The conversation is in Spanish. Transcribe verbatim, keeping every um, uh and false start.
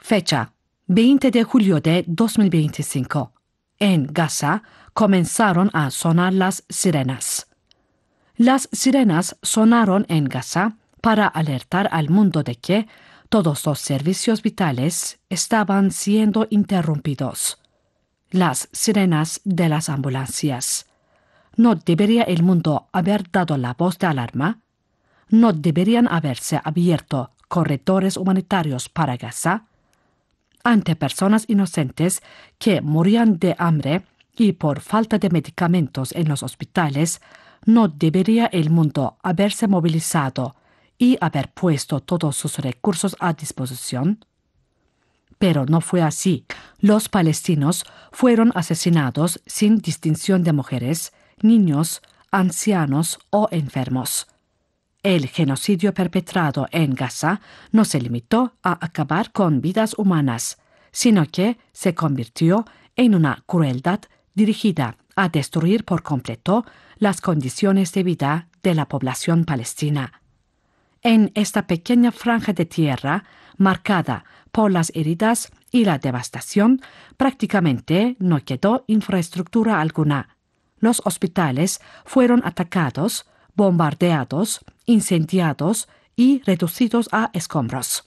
Fecha: veinte de julio de dos mil veinticinco. En Gaza comenzaron a sonar las sirenas. Las sirenas sonaron en Gaza para alertar al mundo de que todos los servicios vitales estaban siendo interrumpidos. Las sirenas de las ambulancias. ¿No debería el mundo haber dado la voz de alarma? ¿No deberían haberse abierto corredores humanitarios para Gaza? Ante personas inocentes que morían de hambre y por falta de medicamentos en los hospitales, ¿no debería el mundo haberse movilizado y haber puesto todos sus recursos a disposición? Pero no fue así. Los palestinos fueron asesinados sin distinción de mujeres, niños, ancianos o enfermos. El genocidio perpetrado en Gaza no se limitó a acabar con vidas humanas, sino que se convirtió en una crueldad dirigida a destruir por completo las condiciones de vida de la población palestina. En esta pequeña franja de tierra, marcada por las heridas y la devastación, prácticamente no quedó infraestructura alguna. Los hospitales fueron atacados, bombardeados, incendiados y reducidos a escombros.